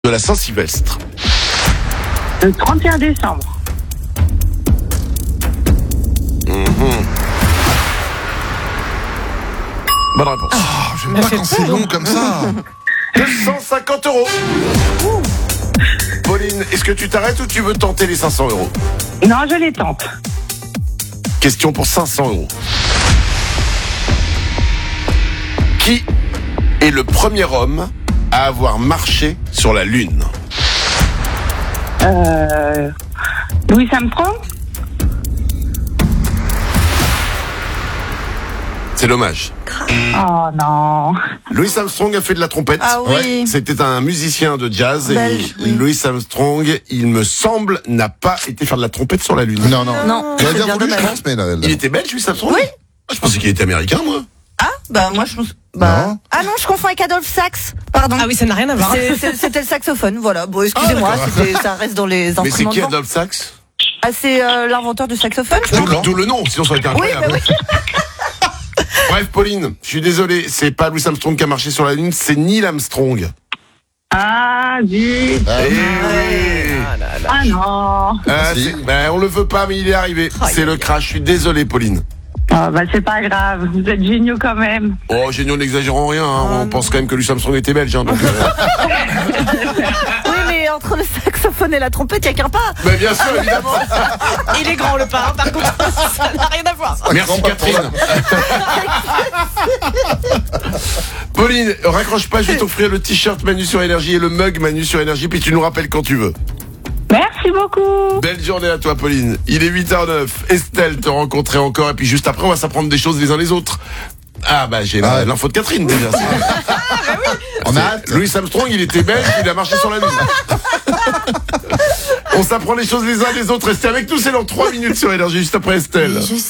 de la Saint-Sylvestre? Le 31 décembre. Bonne réponse. J'aime pas quand c'est long comme ça. 250 €. Pauline, est-ce que tu t'arrêtes ou tu veux tenter les 500 €? Non, je les tente. Question pour 500 €. Qui est le premier homme à avoir marché sur la Lune? Louis Armstrong. C'est dommage. Oh non. Louis Armstrong a fait de la trompette. Ah oui. Ouais. C'était un musicien de jazz. Belge, et oui. Louis Armstrong, il me semble, n'a pas été faire de la trompette sur la Lune. Non. Non, Il a c'est bien bien voulu, je dommage. pense, mais là. Il était belge, Louis Armstrong? Oui. Ah, je pensais qu'il était américain, moi. Ah, bah moi je pense. Non. Ah non, je confonds avec Adolphe Sax. Pardon. Ah oui, ça n'a rien à voir. C'était le saxophone, voilà. Bon, excusez-moi, ça reste dans les Mais c'est instruments. qui de vent. Adolphe Sax? Ah, c'est l'inventeur du saxophone, je pense. D'accord. D'où le nom, sinon ça aurait été Oui, incroyable. bah oui. Bref, Pauline, je suis désolé, c'est pas Louis Armstrong qui a marché sur la Lune, c'est Neil Armstrong. Ah, zut. Eh oui. Ah non. Si. On le veut pas, mais il est arrivé. C'est le crash, je suis désolé, Pauline. Oh, bah, c'est pas grave. Vous êtes géniaux quand même. Oh, génial, n'exagérons rien, hein. On pense quand même que Louis Armstrong était belge. Hein, donc, Oui, mais entre le saxophone et la trompette, il n'y a qu'un pas. Mais bien sûr, évidemment. Il est grand le pas, hein, par contre, ça n'a rien à voir. Merci, Catherine. Pauline, raccroche pas, je vais t'offrir le t-shirt Manu sur Énergie et le mug Manu sur Énergie, puis tu nous rappelles quand tu veux. Merci beaucoup. Belle journée à toi, Pauline. Il est 8h09. Estelle te rencontrer encore, et puis juste après, on va s'apprendre des choses les uns les autres. Ah, bah, j'ai l'info de Catherine, déjà. On a hâte. Louis Armstrong, il était belge, il a marché sur la Lune. On s'apprend les choses les uns les autres. Restez avec nous, c'est dans 3 minutes sur Énergie, juste après Estelle. Je